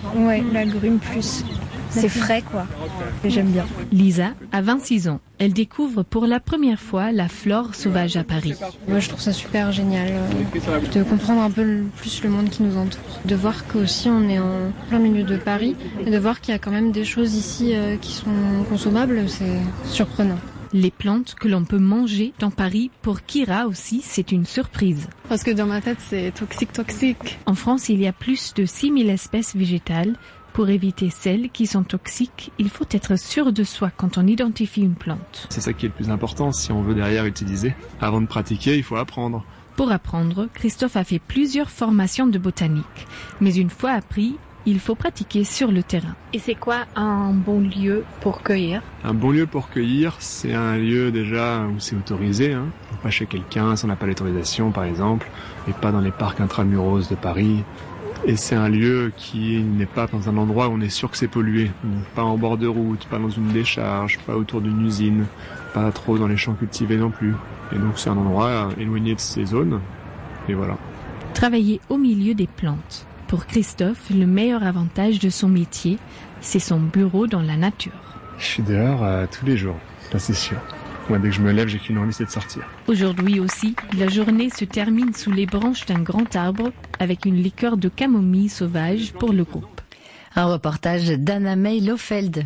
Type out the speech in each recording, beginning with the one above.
Ouais, l'agrumes plus. C'est frais, quoi. Et j'aime bien. Lisa a 26 ans. Elle découvre pour la première fois la flore sauvage à Paris. Moi, je trouve ça super génial de comprendre un peu plus le monde qui nous entoure. De voir qu'aussi on est en plein milieu de Paris et de voir qu'il y a quand même des choses ici qui sont consommables, c'est surprenant. Les plantes que l'on peut manger dans Paris, pour Kira aussi, c'est une surprise. Parce que dans ma tête, c'est toxique. En France, il y a plus de 6000 espèces végétales. Pour éviter celles qui sont toxiques, il faut être sûr de soi quand on identifie une plante. C'est ça qui est le plus important si on veut derrière utiliser. Avant de pratiquer, il faut apprendre. Pour apprendre, Christophe a fait plusieurs formations de botanique. Mais une fois appris, il faut pratiquer sur le terrain. Et c'est quoi un bon lieu pour cueillir ? Un bon lieu pour cueillir, c'est un lieu déjà où c'est autorisé. Pas chez quelqu'un si on n'a pas l'autorisation par exemple, et pas dans les parcs intramuros de Paris. Et c'est un lieu qui n'est pas dans un endroit où on est sûr que c'est pollué. Pas en bord de route, pas dans une décharge, pas autour d'une usine, pas trop dans les champs cultivés non plus. Et donc c'est un endroit éloigné de ces zones. Et voilà. Travailler au milieu des plantes. Pour Christophe, le meilleur avantage de son métier, c'est son bureau dans la nature. Je suis dehors tous les jours, ça c'est sûr. Moi, dès que je me lève, j'ai qu'une envie, c'est de sortir. Aujourd'hui aussi, la journée se termine sous les branches d'un grand arbre avec une liqueur de camomille sauvage pour le groupe. Un reportage d'Anna May Lofeld.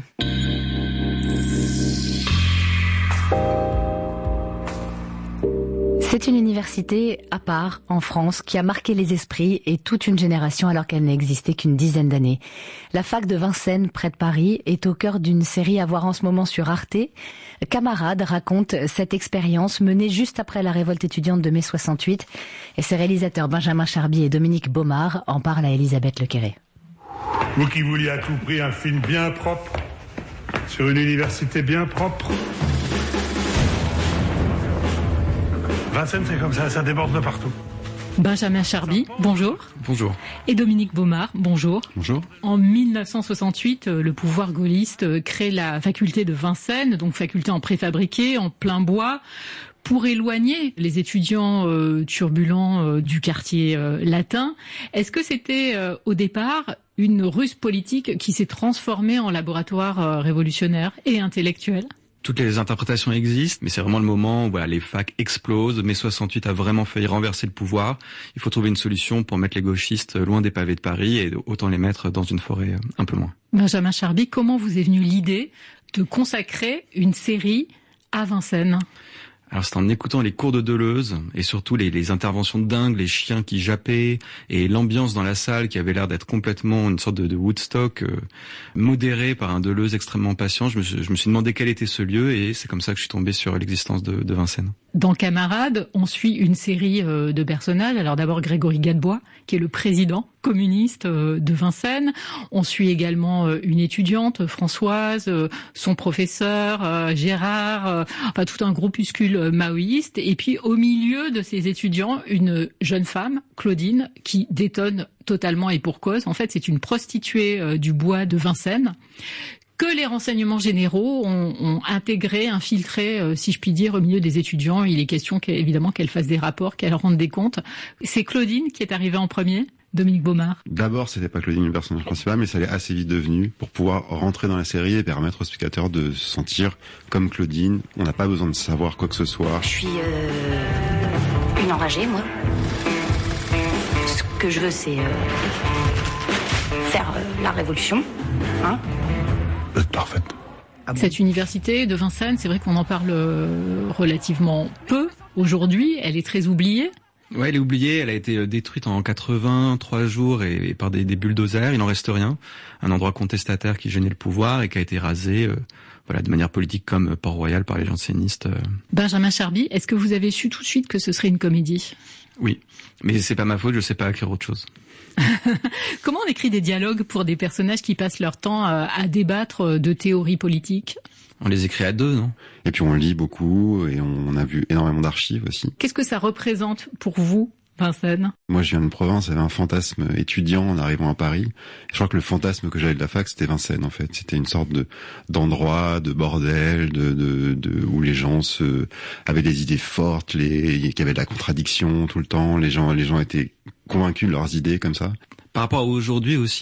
C'est une université à part en France qui a marqué les esprits et toute une génération alors qu'elle n'existait qu'une dizaine d'années. La fac de Vincennes, près de Paris, est au cœur d'une série à voir en ce moment sur Arte. Camarades raconte cette expérience menée juste après la révolte étudiante de mai 68 et ses réalisateurs Benjamin Charby et Dominique Baumard en parlent à Elisabeth Lequéré. Vous qui vouliez à tout prix un film bien propre, sur une université bien propre. Vincennes, c'est comme ça déborde de partout. Benjamin Charby, bonjour. Bonjour. Et Dominique Baumard, bonjour. Bonjour. En 1968, le pouvoir gaulliste crée la faculté de Vincennes, donc faculté en préfabriqué, en plein bois, pour éloigner les étudiants turbulents du quartier latin. Est-ce que c'était au départ une ruse politique qui s'est transformée en laboratoire révolutionnaire et intellectuel ? Toutes les interprétations existent, mais c'est vraiment le moment où les facs explosent. Mai 68 a vraiment failli renverser le pouvoir. Il faut trouver une solution pour mettre les gauchistes loin des pavés de Paris et autant les mettre dans une forêt un peu loin. Benjamin Charby, comment vous est venue l'idée de consacrer une série à Vincennes ? Alors c'est en écoutant les cours de Deleuze et surtout les interventions dingues, les chiens qui jappaient et l'ambiance dans la salle qui avait l'air d'être complètement une sorte de Woodstock modéré par un Deleuze extrêmement patient. Je me suis demandé quel était ce lieu et c'est comme ça que je suis tombé sur l'existence de Vincennes. Dans Camarades, on suit une série de personnages. Alors d'abord Grégory Gadebois, qui est le président communiste de Vincennes. On suit également une étudiante, Françoise, son professeur, Gérard, tout un groupuscule maoïste. Et puis au milieu de ces étudiants, une jeune femme, Claudine, qui détonne totalement et pour cause. En fait, c'est une prostituée du bois de Vincennes que les renseignements généraux ont intégré, infiltré, si je puis dire, au milieu des étudiants. Il est question évidemment qu'elle fasse des rapports, qu'elle rende des comptes. C'est Claudine qui est arrivée en premier, Dominique Baumard. D'abord, c'était pas Claudine le personnage principal, mais ça l'est assez vite devenu pour pouvoir rentrer dans la série et permettre aux spectateurs de se sentir comme Claudine. On n'a pas besoin de savoir quoi que ce soit. Je suis une enragée, moi. Ce que je veux, c'est faire la révolution, hein. Parfaite. Cette université de Vincennes, c'est vrai qu'on en parle relativement peu aujourd'hui. Elle est très oubliée. Ouais, elle est oubliée. Elle a été détruite en 83 jours et par des bulldozers. Il n'en reste rien. Un endroit contestataire qui gênait le pouvoir et qui a été rasé de manière politique comme Port-Royal par les jansénistes. Benjamin Charby, est-ce que vous avez su tout de suite que ce serait une comédie ? Oui, mais c'est pas ma faute, je sais pas écrire autre chose. Comment on écrit des dialogues pour des personnages qui passent leur temps à débattre de théories politiques ? On les écrit à deux, non ? Et puis on lit beaucoup et on a vu énormément d'archives aussi. Qu'est-ce que ça représente pour vous, Vincennes ? Moi, je viens de province, j'avais un fantasme étudiant en arrivant à Paris. Je crois que le fantasme que j'avais de la fac, c'était Vincennes, en fait. C'était une sorte d'endroit, de bordel, où les gens avaient des idées fortes, qu'il y avait de la contradiction tout le temps. Les gens étaient convaincus de leurs idées comme ça. Par rapport à aujourd'hui aussi,